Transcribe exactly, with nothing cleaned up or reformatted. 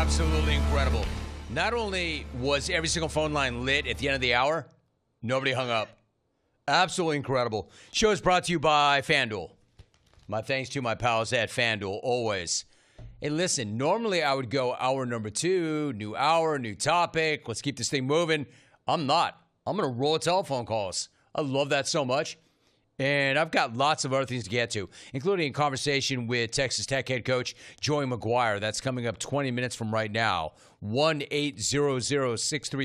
Absolutely incredible. Not only was every single phone line lit at the end of the hour, nobody hung up. Absolutely incredible. Show is brought to you by FanDuel. My thanks to my pals at FanDuel, always. Hey, listen, normally I would go hour number two, new hour, new topic. Let's keep this thing moving. I'm not. I'm going to roll telephone calls. I love that so much. And I've got lots of other things to get to, including a conversation with Texas Tech head coach Joey McGuire. That's coming up twenty minutes from right now. one eight hundred six three